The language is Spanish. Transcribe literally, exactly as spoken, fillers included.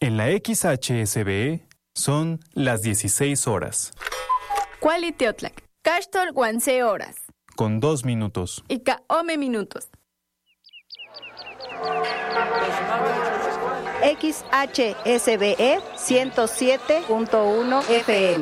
En la X H S B E son las dieciséis horas. Cualiteotlac. Castor guanse horas. Con dos minutos. Y ome minutos. X H S B E ciento siete punto uno F M.